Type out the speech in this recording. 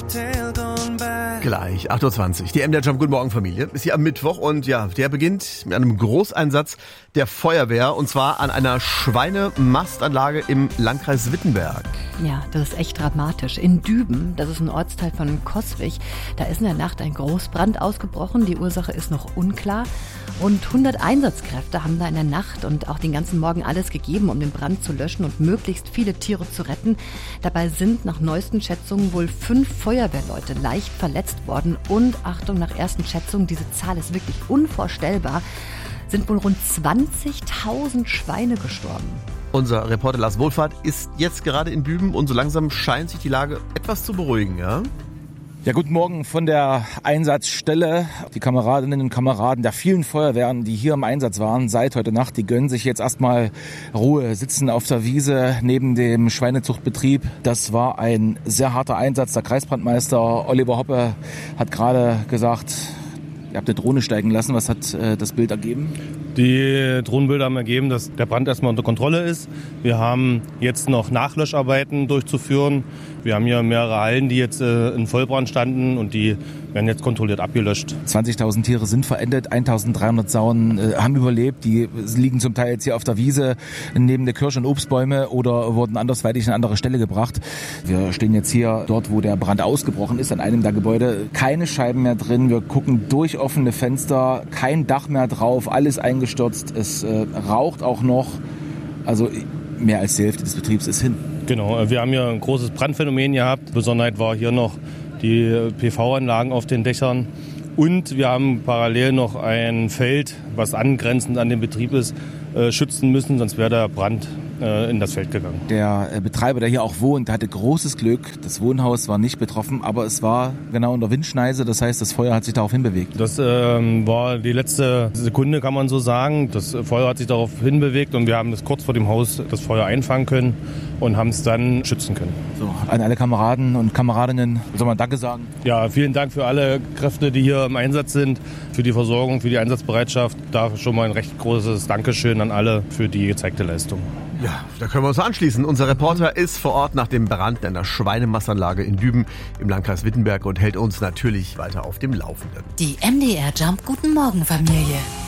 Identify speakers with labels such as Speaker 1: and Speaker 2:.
Speaker 1: Gleich, 8.20 Uhr. Die MDR Jump Guten Morgen Familie ist hier am Mittwoch und ja, der beginnt mit einem Großeinsatz der Feuerwehr und zwar an einer Schweinemastanlage im Landkreis Wittenberg.
Speaker 2: Ja, das ist echt dramatisch. In Düben, das ist ein Ortsteil von Coswig, da ist in der Nacht ein Großbrand ausgebrochen. Die Ursache ist noch unklar. Und 100 Einsatzkräfte haben da in der Nacht und auch den ganzen Morgen alles gegeben, um den Brand zu löschen und möglichst viele Tiere zu retten. Dabei sind nach neuesten Schätzungen wohl 5 Feuerwehrleute leicht verletzt worden. Und Achtung, nach ersten Schätzungen, diese Zahl ist wirklich unvorstellbar, sind wohl rund 20.000 Schweine gestorben.
Speaker 1: Unser Reporter Lars Wohlfahrt ist jetzt gerade in Düben und so langsam scheint sich die Lage etwas zu beruhigen, ja?
Speaker 3: Ja, guten Morgen von der Einsatzstelle. Die Kameradinnen und Kameraden der vielen Feuerwehren, die hier im Einsatz waren seit heute Nacht, die gönnen sich jetzt erstmal Ruhe, sitzen auf der Wiese neben dem Schweinezuchtbetrieb. Das war ein sehr harter Einsatz. Der Kreisbrandmeister Oliver Hoppe hat gerade gesagt, ihr habt eine Drohne steigen lassen. Was hat das Bild ergeben?
Speaker 4: Die Drohnenbilder haben ergeben, dass der Brand erstmal unter Kontrolle ist. Wir haben jetzt noch Nachlöscharbeiten durchzuführen. Wir haben hier mehrere Hallen, die jetzt in Vollbrand standen und die werden jetzt kontrolliert abgelöscht.
Speaker 3: 20.000 Tiere sind verendet, 1.300 Sauen haben überlebt. Die liegen zum Teil jetzt hier auf der Wiese neben der Kirsch- und Obstbäume oder wurden andersweitig an eine andere Stelle gebracht. Wir stehen jetzt hier dort, wo der Brand ausgebrochen ist, an einem der Gebäude. Keine Scheiben mehr drin, wir gucken durch offene Fenster, kein Dach mehr drauf, alles eingestürzt. Es raucht auch noch, also mehr als die Hälfte des Betriebs ist hin.
Speaker 4: Genau, wir haben hier ein großes Brandphänomen gehabt. Besonderheit war hier noch die PV-Anlagen auf den Dächern. Und wir haben parallel noch ein Feld, was angrenzend an den Betrieb ist, schützen müssen, sonst wäre der Brand in das Feld gegangen.
Speaker 3: Der Betreiber, der hier auch wohnt, hatte großes Glück. Das Wohnhaus war nicht betroffen, aber es war genau in der Windschneise. Das heißt, das Feuer hat sich darauf hinbewegt.
Speaker 4: Das war die letzte Sekunde, kann man so sagen. Das Feuer hat sich darauf hinbewegt und wir haben das kurz vor dem Haus das Feuer einfangen können und haben es dann schützen können.
Speaker 3: So, an alle Kameraden und Kameradinnen soll man Danke sagen?
Speaker 4: Ja, vielen Dank für alle Kräfte, die hier im Einsatz sind, für die Versorgung, für die Einsatzbereitschaft. Da schon mal ein recht großes Dankeschön an alle für die gezeigte Leistung.
Speaker 1: Ja, da können wir uns anschließen. Unser Reporter ist vor Ort nach dem Brand in einer Schweinemastanlage in Düben im Landkreis Wittenberg und hält uns natürlich weiter auf dem Laufenden.
Speaker 5: Die MDR Jump Guten Morgen Familie.